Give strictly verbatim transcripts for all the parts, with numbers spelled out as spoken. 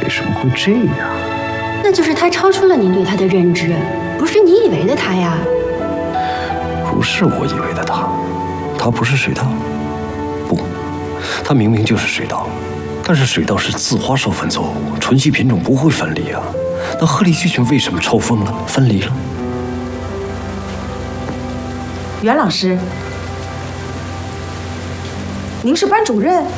为什么会这样？ 那就是他超出了您对他的认知，不是你以为的他呀。 不是我以为的他，他不是水稻，不，他明明就是水稻，但是水稻是自花授粉作物，纯系品种不会分离啊。那鹤立鸡群为什么抽风了，分离了？ 袁老师，您是班主任？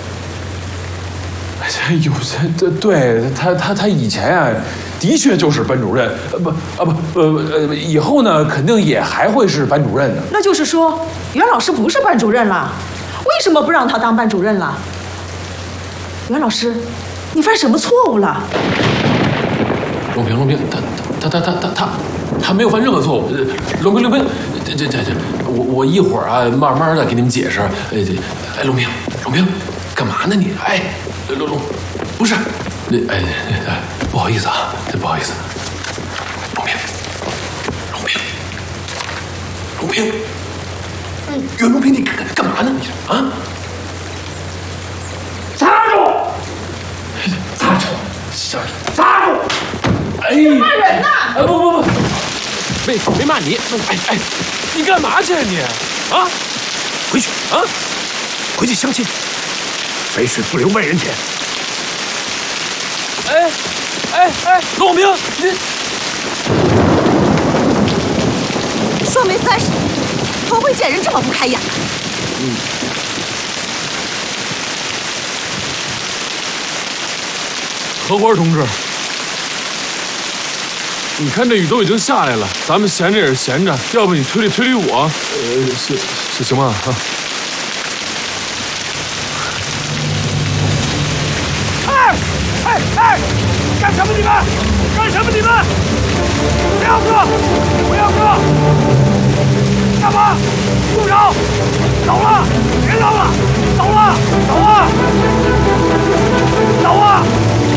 哎呦，这这对他他他以前啊，的确就是班主任，呃不啊不呃呃，以后呢肯定也还会是班主任的。 那就是说，袁老师不是班主任了，为什么不让他当班主任了？袁老师，你犯什么错误了？ 龙平，龙平，他他他他他他他没有犯任何错误。龙平，龙平，这这这这，我我一会儿啊，慢慢的给你们解释。哎这，哎，龙平，龙平，干嘛呢你？哎，龙龙，不是，那哎哎，不好意思啊，不好意思。龙平，龙平，龙平，嗯，袁龙平，你干干嘛呢？你啊？ 擦住！擦住！小擦住！ 哎， 骂人呐！ 哎，不不不，没没骂你，哎哎，你干嘛去啊你？啊， 回去啊，回去相亲，肥水不流外人田。 哎哎哎，龙平，你说没三十，头回见人这么不开眼。 嗯。荷花同志，你看这雨都已经下来了，咱们闲着也是闲着，要不你推理推理我，呃，行行行吗？啊！ 哎哎哎，干什么你们？干什么你们？不要哥，不要哥！